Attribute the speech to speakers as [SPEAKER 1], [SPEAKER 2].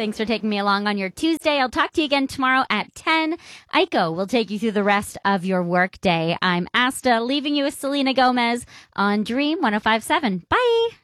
[SPEAKER 1] Thanks for taking me along on your Tuesday. I'll talk to you again tomorrow at 10. Aiko will take you through the rest of your work day. I'm Asta, leaving you with Selena Gomez on Dream 105.7. Bye.